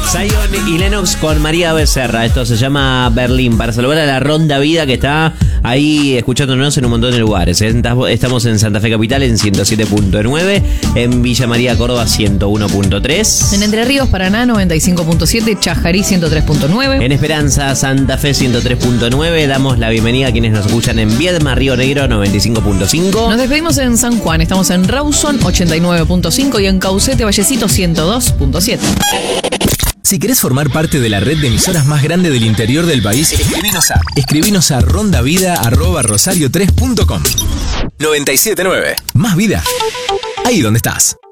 Zion y Lennox con María Becerra. Esto se llama Berlín. Para saludar a la Ronda Vida que está ahí escuchándonos en un montón de lugares. Estamos en Santa Fe Capital en 107.9, en Villa María Córdoba 101.3, en Entre Ríos Paraná 95.7, Chajarí 103.9, en Esperanza Santa Fe 103.9. Damos la bienvenida a quienes nos escuchan en Viedma Río Negro 95.5. Nos despedimos en San Juan, estamos en Rawson 89.5 y en Caucete Vallecito 102.7. Si querés formar parte de la red de emisoras más grande del interior del país, escribinos a rondavida@rosario3.com. 97.9. Más vida. Ahí donde estás.